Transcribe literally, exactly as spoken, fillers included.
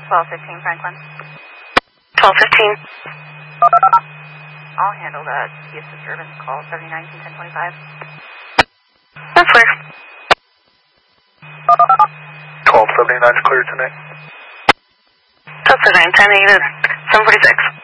twelve fifteen Franklin. twelve fifteen. I'll handle that East disturbance call, seventy nineteen ten twenty-five. That's clear. twelve seventy-nine is clear tonight. twelve seventy-nine, ten eight, seven forty-six.